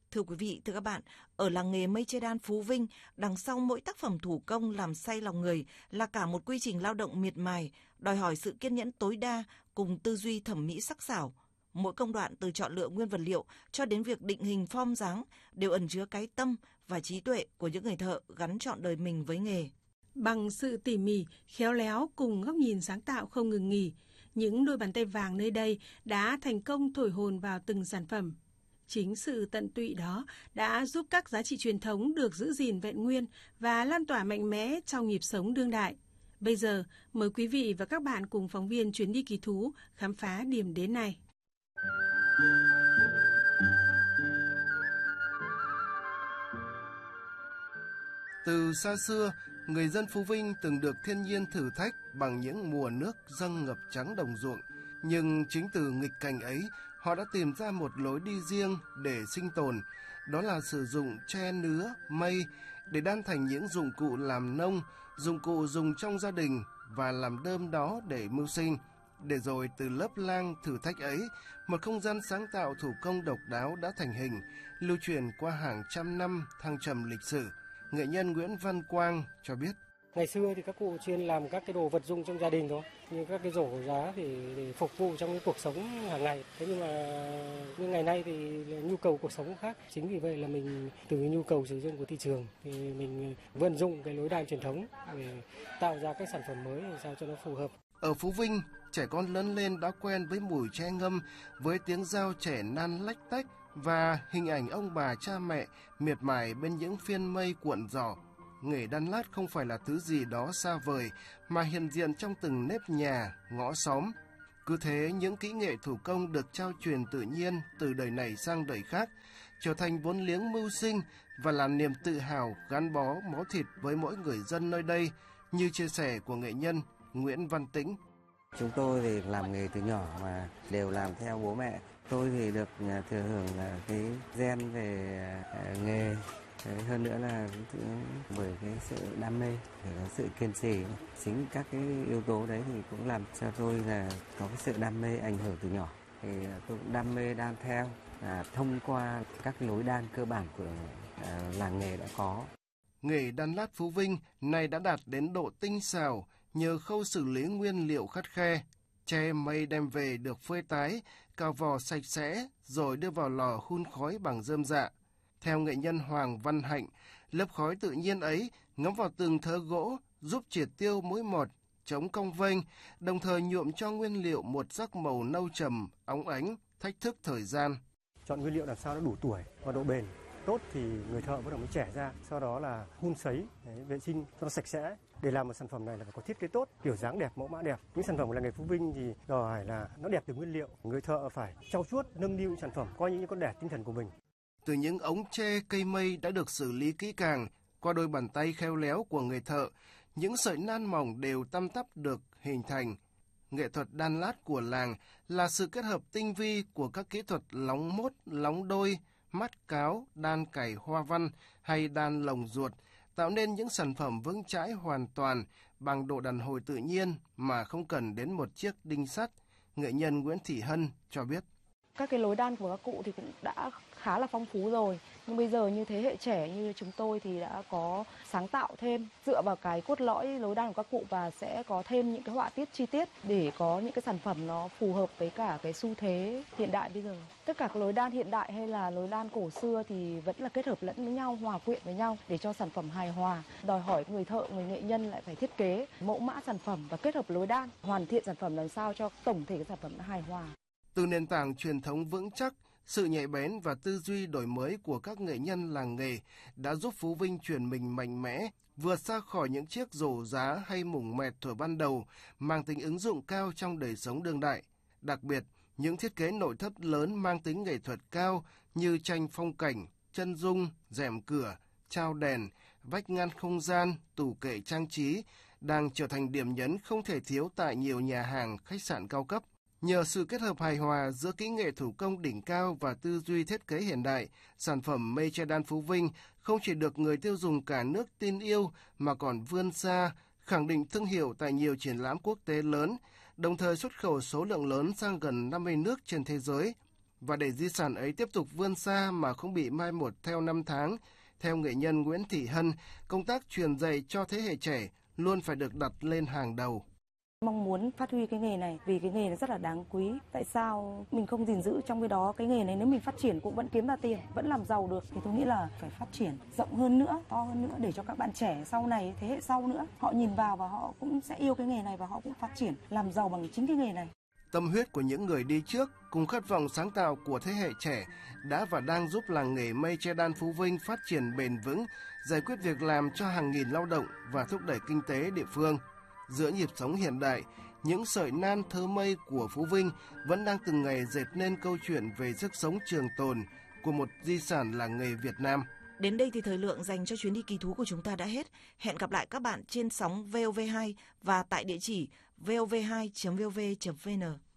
Thưa quý vị, thưa các bạn, ở làng nghề mây che đan Phú Vinh, đằng sau mỗi tác phẩm thủ công làm say lòng người là cả một quy trình lao động miệt mài, đòi hỏi sự kiên nhẫn tối đa cùng tư duy thẩm mỹ sắc sảo. Mỗi công đoạn từ chọn lựa nguyên vật liệu cho đến việc định hình form dáng đều ẩn chứa cái tâm và trí tuệ của những người thợ gắn trọn đời mình với nghề. Bằng sự tỉ mỉ, khéo léo cùng góc nhìn sáng tạo không ngừng nghỉ, những đôi bàn tay vàng nơi đây đã thành công thổi hồn vào từng sản phẩm. Chính sự tận tụy đó đã giúp các giá trị truyền thống được giữ gìn vẹn nguyên và lan tỏa mạnh mẽ trong nhịp sống đương đại. Bây giờ, mời quý vị và các bạn cùng phóng viên Chuyến đi kỳ thú khám phá điểm đến này. Từ xa xưa, người dân Phú Vinh từng được thiên nhiên thử thách bằng những mùa nước dâng ngập trắng đồng ruộng. Nhưng chính từ nghịch cảnh ấy, họ đã tìm ra một lối đi riêng để sinh tồn. Đó là sử dụng tre nứa, mây để đan thành những dụng cụ làm nông, dụng cụ dùng trong gia đình và làm đơm đó để mưu sinh. Để rồi từ lớp lang thử thách ấy, một không gian sáng tạo thủ công độc đáo đã thành hình, lưu truyền qua hàng trăm năm thăng trầm lịch sử. Nghệ nhân Nguyễn Văn Quang cho biết. Ngày xưa thì các cụ chuyên làm các cái đồ vật dụng trong gia đình thôi, như các cái rổ giá thì để phục vụ trong cái cuộc sống hàng ngày. Thế nhưng mà như ngày nay thì nhu cầu cuộc sống khác. Chính vì vậy là mình từ nhu cầu sử dụng của thị trường thì mình vận dụng cái lối đan truyền thống để tạo ra các sản phẩm mới làm sao cho nó phù hợp. Ở Phú Vinh, trẻ con lớn lên đã quen với mùi tre ngâm, với tiếng dao trẻ nan lách tách và hình ảnh ông bà cha mẹ miệt mài bên những phiên mây cuộn giỏ. Nghề đan lát không phải là thứ gì đó xa vời mà hiện diện trong từng nếp nhà, ngõ xóm. Cứ thế những kỹ nghệ thủ công được trao truyền tự nhiên từ đời này sang đời khác, trở thành vốn liếng mưu sinh và là niềm tự hào gắn bó máu thịt với mỗi người dân nơi đây, như chia sẻ của nghệ nhân Nguyễn Văn Tĩnh. Chúng tôi thì làm nghề từ nhỏ mà đều làm theo bố mẹ. Tôi thì được thừa hưởng là cái gen về nghề. Hơn nữa là bởi cái sự đam mê, sự kiên trì. Chính các cái yếu tố đấy thì cũng làm cho tôi là có cái sự đam mê ảnh hưởng từ nhỏ. Thì tôi cũng đam mê đan theo thông qua các lối đan cơ bản của làng nghề đã có. Nghề đan lát Phú Vinh này đã đạt đến độ tinh xảo nhờ khâu xử lý nguyên liệu khắt khe. Tre mây đem về được phơi tái, cào vỏ sạch sẽ rồi đưa vào lò hun khói bằng rơm rạ. Theo nghệ nhân Hoàng Văn Hạnh, lớp khói tự nhiên ấy ngấm vào từng thớ gỗ giúp triệt tiêu mối mọt, chống cong vênh, đồng thời nhuộm cho nguyên liệu một sắc màu nâu trầm, óng ánh, thách thức thời gian. Chọn nguyên liệu làm sao nó đủ tuổi và độ bền tốt thì người thợ bắt đầu mới trẻ ra, sau đó là hun sấy, vệ sinh cho nó sạch sẽ. Để làm một sản phẩm này là phải có thiết kế tốt, kiểu dáng đẹp, mẫu mã đẹp. Những sản phẩm của làng nghề Phú Vinh thì đòi hỏi là nó đẹp từ nguyên liệu. Người thợ phải trau chuốt, nâng niu sản phẩm, coi như con đẻ tinh thần của mình. Từ những ống tre, cây mây đã được xử lý kỹ càng, qua đôi bàn tay khéo léo của người thợ, những sợi nan mỏng đều tăm tắp được hình thành. Nghệ thuật đan lát của làng là sự kết hợp tinh vi của các kỹ thuật lóng mốt, lóng đôi, mắt cáo, đan cày hoa văn hay đan lồng ruột, tạo nên những sản phẩm vững chãi hoàn toàn bằng độ đàn hồi tự nhiên mà không cần đến một chiếc đinh sắt. Nghệ nhân Nguyễn Thị Hân cho biết. Các cái lối đan của các cụ thì cũng đã khá là phong phú rồi. Nhưng bây giờ như thế hệ trẻ như chúng tôi thì đã có sáng tạo thêm, dựa vào cái cốt lõi lối đan của các cụ và sẽ có thêm những cái họa tiết chi tiết để có những cái sản phẩm nó phù hợp với cả cái xu thế hiện đại bây giờ. Tất cả các lối đan hiện đại hay là lối đan cổ xưa thì vẫn là kết hợp lẫn với nhau, hòa quyện với nhau để cho sản phẩm hài hòa. Đòi hỏi người thợ, người nghệ nhân lại phải thiết kế mẫu mã sản phẩm và kết hợp lối đan, hoàn thiện sản phẩm làm sao cho tổng thể cái sản phẩm nó hài hòa. Từ nền tảng truyền thống vững chắc, sự nhạy bén và tư duy đổi mới của các nghệ nhân làng nghề đã giúp Phú Vinh chuyển mình mạnh mẽ, vượt xa khỏi những chiếc rổ giá hay mủng mẹt thuở ban đầu, mang tính ứng dụng cao trong đời sống đương đại. Đặc biệt, những thiết kế nội thất lớn mang tính nghệ thuật cao như tranh phong cảnh, chân dung, rèm cửa, trao đèn, vách ngăn không gian, tủ kệ trang trí đang trở thành điểm nhấn không thể thiếu tại nhiều nhà hàng, khách sạn cao cấp. Nhờ sự kết hợp hài hòa giữa kỹ nghệ thủ công đỉnh cao và tư duy thiết kế hiện đại, sản phẩm mây che đan Phú Vinh không chỉ được người tiêu dùng cả nước tin yêu mà còn vươn xa, khẳng định thương hiệu tại nhiều triển lãm quốc tế lớn, đồng thời xuất khẩu số lượng lớn sang gần 50 nước trên thế giới. Và để di sản ấy tiếp tục vươn xa mà không bị mai một theo năm tháng, theo nghệ nhân Nguyễn Thị Hân, công tác truyền dạy cho thế hệ trẻ luôn phải được đặt lên hàng đầu. Mong muốn phát huy cái nghề này vì cái nghề này rất là đáng quý. Tại sao mình không gìn giữ trong cái đó, cái nghề này nếu mình phát triển cũng vẫn kiếm ra tiền, vẫn làm giàu được, thì tôi nghĩ là phải phát triển rộng hơn nữa, to hơn nữa để cho các bạn trẻ sau này, thế hệ sau nữa, họ nhìn vào và họ cũng sẽ yêu cái nghề này và họ cũng phát triển, làm giàu bằng chính cái nghề này. Tâm huyết của những người đi trước cùng khát vọng sáng tạo của thế hệ trẻ đã và đang giúp làng nghề mây che đan Phú Vinh phát triển bền vững, giải quyết việc làm cho hàng nghìn lao động và thúc đẩy kinh tế địa phương. Giữa nhịp sống hiện đại, những sợi nan thơ mây của Phú Vinh vẫn đang từng ngày dệt nên câu chuyện về sức sống trường tồn của một di sản làng nghề Việt Nam. Đến đây thì thời lượng dành cho chuyến đi kỳ thú của chúng ta đã hết. Hẹn gặp lại các bạn trên sóng VOV2 và tại địa chỉ vov2.vov.vn.